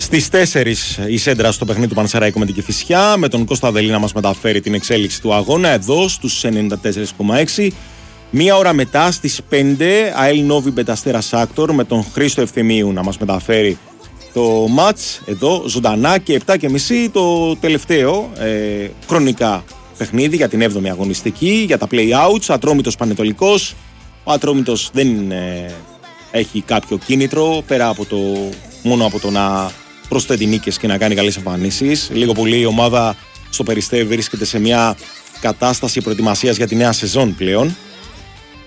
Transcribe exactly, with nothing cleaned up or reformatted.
Στις τέσσερις η Σέντρα στο παιχνίδι του Πανσεραϊκού με την Κηφισιά, με τον Κώστα Δελή να μας μεταφέρει την εξέλιξη του αγώνα εδώ στους ενενήντα τέσσερα κόμμα έξι. Μία ώρα μετά στις πέντε ΑΕΛ Νόβι Μπεταστέρα Σάκτορ με τον Χρήστο Ευθυμίου να μας μεταφέρει το μάτς εδώ ζωντανά, και επτά και μισή το τελευταίο ε, χρονικά παιχνίδι για την έβδομη αγωνιστική, για τα play-outs. Ατρόμητος Πανετολικός. Ο Ατρόμητος δεν ε, έχει κάποιο κίνητρο πέρα από το, μόνο από το να προσθέτει νίκες και να κάνει καλές εμφανίσεις. Λίγο πολύ η ομάδα στο Περιστέρι βρίσκεται σε μια κατάσταση προετοιμασίας για τη νέα σεζόν πλέον.